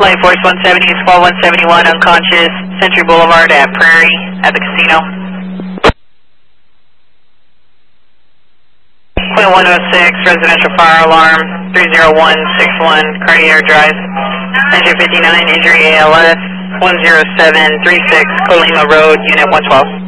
Flight Force 170, Squall 171, unconscious, Century Boulevard at Prairie, at the casino. Quinn 106, residential fire alarm, 30161, Cartier Drive. Engine 59, injury ALS, 10736, Colima Road, Unit 112.